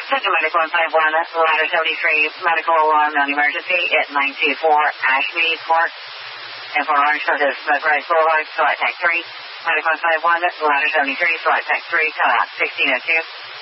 Central Medical 151, ladder 73, medical alarm, non-emergency at 924 Ashby Court. And for Orange Service, Rise Boulevard, SWAT Tech 3. Medical 151, ladder 73, SWAT Tech 3, 1602.